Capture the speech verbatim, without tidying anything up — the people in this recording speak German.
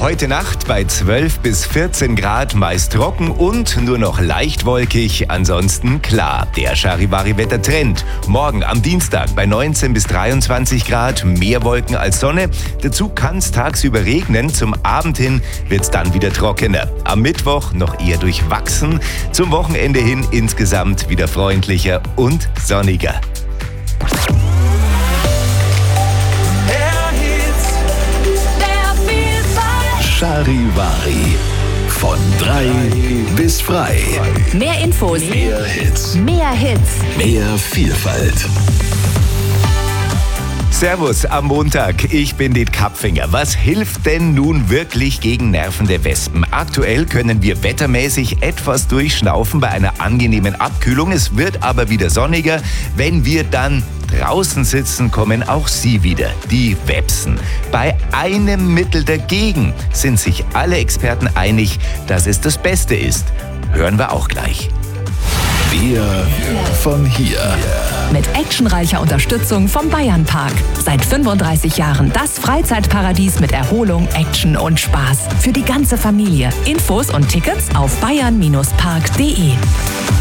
Heute Nacht bei zwölf bis vierzehn Grad, meist trocken und nur noch leicht wolkig, ansonsten klar. Der Charivari-Wettertrend. Morgen am Dienstag bei neunzehn bis dreiundzwanzig Grad, mehr Wolken als Sonne. Dazu kann es tagsüber regnen, zum Abend hin wird es dann wieder trockener. Am Mittwoch noch eher durchwachsen, zum Wochenende hin insgesamt wieder freundlicher und sonniger. Charivari. Von drei bis frei. Mehr Infos. Mehr Hits. Mehr Hits. Mehr Vielfalt. Servus am Montag, ich bin Dit Kapfinger. Was hilft denn nun wirklich gegen nervende Wespen? Aktuell können wir wettermäßig etwas durchschnaufen bei einer angenehmen Abkühlung. Es wird aber wieder sonniger. Wenn wir dann draußen sitzen, kommen auch sie wieder, die Websen. Bei einem Mittel dagegen sind sich alle Experten einig, dass es das Beste ist. Hören wir auch gleich. Wir von hier. Mit actionreicher Unterstützung vom Bayernpark. Seit fünfunddreißig Jahren das Freizeitparadies mit Erholung, Action und Spaß. Für die ganze Familie. Infos und Tickets auf bayern Bindestrich park punkt de.